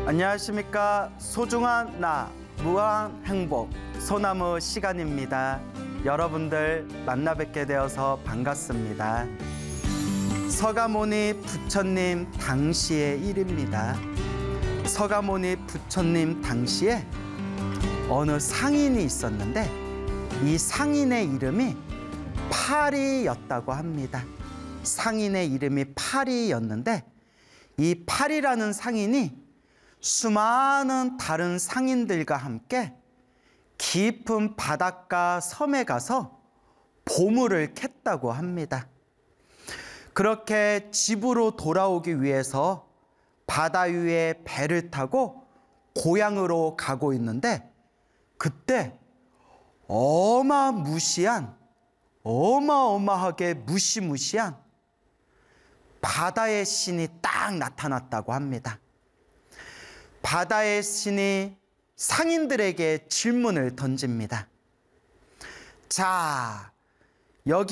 안녕하십니까. 소중한 나 무한 행복 소나무 시간입니다. 여러분들 만나 뵙게 되어서 반갑습니다. 서가모니 부처님 당시의 일입니다. 서가모니 부처님 당시에 어느 상인이 있었는데 이 상인의 이름이 파리였다고 합니다. 상인의 이름이 파리였는데 이 파리라는 상인이 수많은 다른 상인들과 함께 깊은 바닷가 섬에 가서 보물을 캤다고 합니다. 그렇게 집으로 돌아오기 위해서 바다 위에 배를 타고 고향으로 가고 있는데 그때 어마어마하게 무시무시한 바다의 신이 딱 나타났다고 합니다. 바다의 신이 상인들에게 질문을 던집니다. 자, 여기